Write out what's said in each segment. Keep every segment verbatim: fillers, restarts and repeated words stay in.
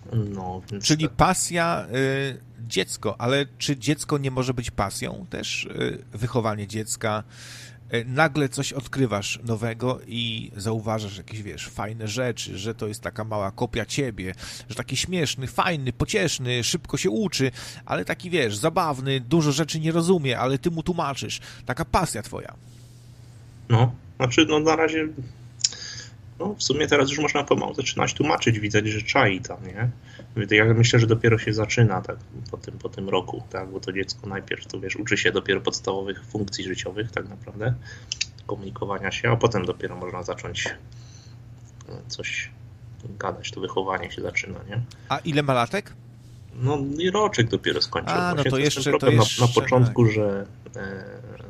No, więc Czyli tak. pasja, y, dziecko, ale czy dziecko nie może być pasją też? Y, wychowanie dziecka, y, nagle coś odkrywasz nowego i zauważasz jakieś, wiesz, fajne rzeczy, że to jest taka mała kopia ciebie, że taki śmieszny, fajny, pocieszny, szybko się uczy, ale taki, wiesz, zabawny, dużo rzeczy nie rozumie, ale ty mu tłumaczysz. Taka pasja twoja. No, znaczy, no na razie, no w sumie teraz już można pomału zaczynać tłumaczyć, widać, że czai tam, nie? Ja myślę, że dopiero się zaczyna tak po tym, po tym roku, tak, bo to dziecko najpierw, to wiesz, uczy się dopiero podstawowych funkcji życiowych tak naprawdę, komunikowania się, a potem dopiero można zacząć coś gadać, to wychowanie się zaczyna, nie? A ile ma latek? No i roczek dopiero skończył. A, no Właśnie to jest jeszcze- ten to problem jeszcze, na, na początku, tak. że e,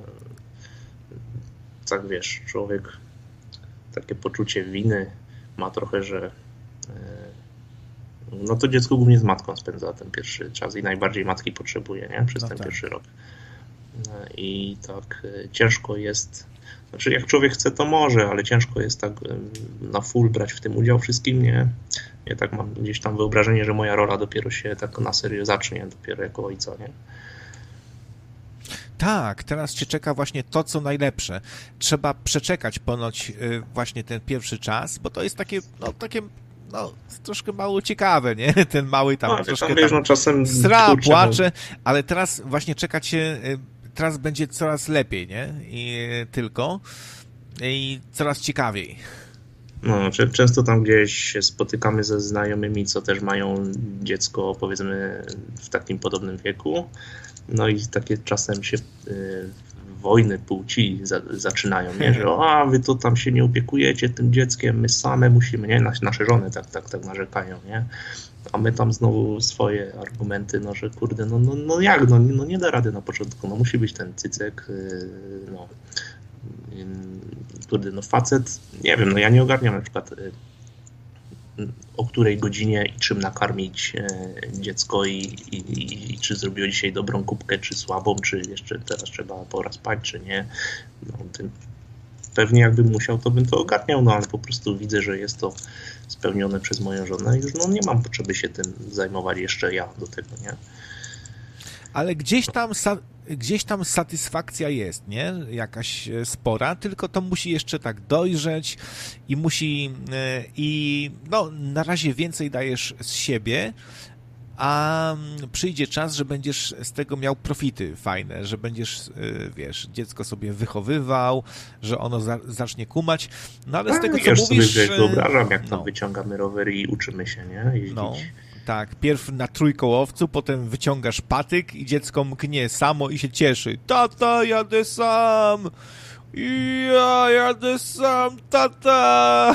tak wiesz, człowiek takie poczucie winy ma trochę, że e, no to dziecko głównie z matką spędza ten pierwszy czas i najbardziej matki potrzebuje, nie? Przez No ten tak. pierwszy rok. E, I tak e, ciężko jest, znaczy jak człowiek chce, to może, ale ciężko jest tak e, na full brać w tym udział wszystkim, nie? Ja tak mam gdzieś tam wyobrażenie, że moja rola dopiero się tak na serio zacznie, dopiero jako ojca, nie? Tak, teraz cię czeka właśnie to, co najlepsze. Trzeba przeczekać ponoć y, właśnie ten pierwszy czas, bo to jest takie, no takie, no troszkę mało ciekawe, nie? Ten mały tam No, ale troszkę tam, wiesz, tam no czasem sra, kurczę, no, płacze, ale teraz właśnie czeka cię, y, teraz będzie coraz lepiej, nie? I y, tylko i coraz ciekawiej. No, cze- często tam gdzieś się spotykamy ze znajomymi, co też mają dziecko, powiedzmy, w takim podobnym wieku. No i takie czasem się y, wojny płci za, zaczynają, nie? Że a, wy to tam się nie opiekujecie tym dzieckiem, my same musimy, nie? Nas, nasze żony tak, tak, tak narzekają, nie? A my tam znowu swoje argumenty, no że kurde, no, no, no jak, no, no nie da rady na początku, no musi być ten cycek, y, no kurde, no facet, nie wiem, no ja nie ogarniam na przykład y, o której godzinie i czym nakarmić e, dziecko i, i, i czy zrobiło dzisiaj dobrą kubkę, czy słabą, czy jeszcze teraz trzeba pora spać, czy nie. No, ten, pewnie jakbym musiał, to bym to ogarniał, no ale po prostu widzę, że jest to spełnione przez moją żonę i już no, nie mam potrzeby się tym zajmować jeszcze ja do tego, nie? Ale gdzieś tam, sa- gdzieś tam satysfakcja jest, nie? Jakaś e, spora, tylko to musi jeszcze tak dojrzeć i musi e, i no na razie więcej dajesz z siebie, a mm, przyjdzie czas, że będziesz z tego miał profity fajne, że będziesz, e, wiesz, dziecko sobie wychowywał, że ono za- zacznie kumać, no ale z tego, co ja już mówisz... sobie e, wyobrażam, jak tam no. wyciągamy rowery i uczymy się, nie? Jeździć. No, tak. Pierw na trójkołowcu, potem wyciągasz patyk i dziecko mknie samo i się cieszy. Tata, jadę sam! Ja jadę sam, tata!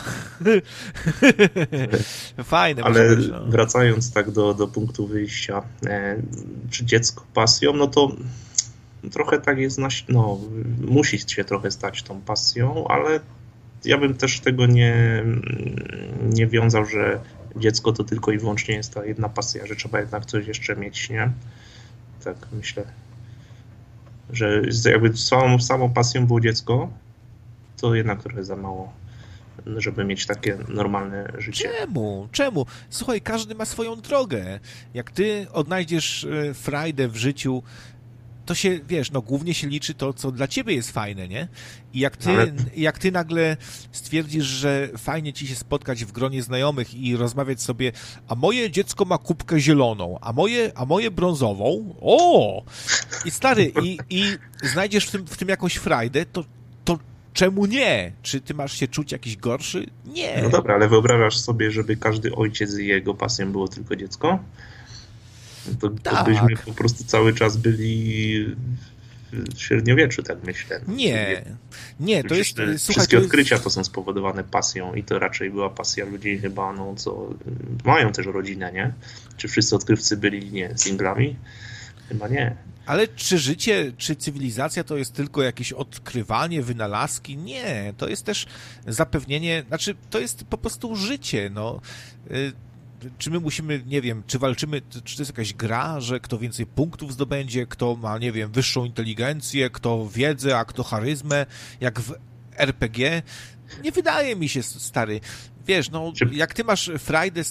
Fajne. Ale może być, no. wracając tak do, do punktu wyjścia, e, czy dziecko pasją, no to trochę tak jest, na, no musi się trochę stać tą pasją, ale ja bym też tego nie, nie wiązał, że dziecko to tylko i wyłącznie jest ta jedna pasja, że trzeba jednak coś jeszcze mieć, nie? Tak myślę, że jakby samą, samą pasją było dziecko, to jednak trochę za mało, żeby mieć takie normalne życie. Czemu? Czemu? Słuchaj, każdy ma swoją drogę. Jak ty odnajdziesz e, frajdę w życiu, to się, wiesz, no głównie się liczy to, co dla ciebie jest fajne, nie? I jak ty, Ale- jak ty nagle stwierdzisz, że fajnie ci się spotkać w gronie znajomych i rozmawiać sobie, a moje dziecko ma kubkę zieloną, a moje, a moje brązową, o! I stary, i, i znajdziesz w tym, w tym jakąś frajdę, to, to czemu nie? Czy ty masz się czuć jakiś gorszy? Nie. No dobra, ale wyobrażasz sobie, żeby każdy ojciec i jego pasją było tylko dziecko? To, to Tak. byśmy po prostu cały czas byli w średniowieczu, tak myślę. Nie. Nie, to jest, Te słuchaj, wszystkie to jest... odkrycia to są spowodowane pasją i to raczej była pasja ludzi chyba, no co mają też rodzinę, nie? Czy wszyscy odkrywcy byli, nie, singlami? Chyba nie. Ale czy życie, czy cywilizacja to jest tylko jakieś odkrywanie, wynalazki? Nie, to jest też zapewnienie, znaczy to jest po prostu życie, no. Y, Czy my musimy, nie wiem, czy walczymy, czy to jest jakaś gra, że kto więcej punktów zdobędzie, kto ma, nie wiem, wyższą inteligencję, kto wiedzę, a kto charyzmę, jak w er pe gie? Nie wydaje mi się, stary. Wiesz, no, Czy- jak ty masz frajdę z